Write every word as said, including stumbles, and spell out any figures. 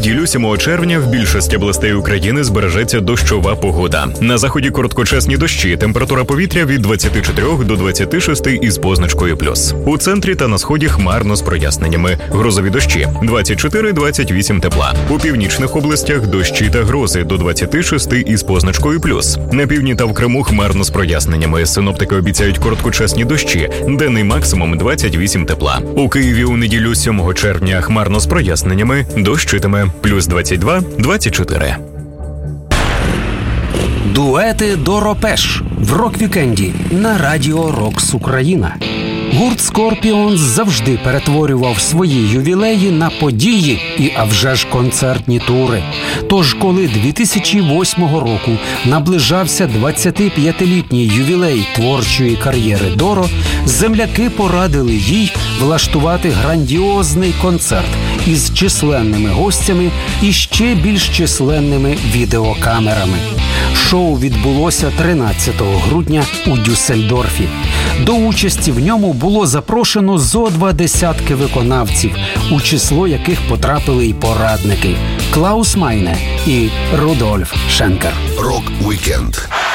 неділю, сьомого червня, в більшості областей України збережеться дощова погода. На заході короткочасні дощі, температура повітря від двадцяти чотирьох до двадцяти шести із позначкою плюс. У центрі та на сході хмарно з проясненнями. Грозові дощі – двадцять чотири - двадцять вісім тепла. У північних областях дощі та грози до двадцяти шести із позначкою плюс. На півдні та в Криму хмарно з проясненнями. Синоптики обіцяють короткочасні дощі, денний максимум двадцять вісім тепла. У Києві у неділю, сьомого червня, хмарно з проясненнями, дощитиме плюс двадцять два - двадцять чотири. Дуети до Ропеш в рок-вікенді на радіо «Рокс Україна». Гурт «Скорпіонс» завжди перетворював свої ювілеї на події і, а вже ж, концертні тури. Тож, коли дві тисячі восьмого року наближався двадцятип'ятилітній ювілей творчої кар'єри Доро, земляки порадили їй влаштувати грандіозний концерт із численними гостями і ще більш численними відеокамерами. Шоу відбулося тринадцятого грудня у Дюссельдорфі. До участі в ньому було запрошено зо два десятки виконавців, у число яких потрапили й порадники – Клаус Майне і Рудольф Шенкер. Рок-вікенд.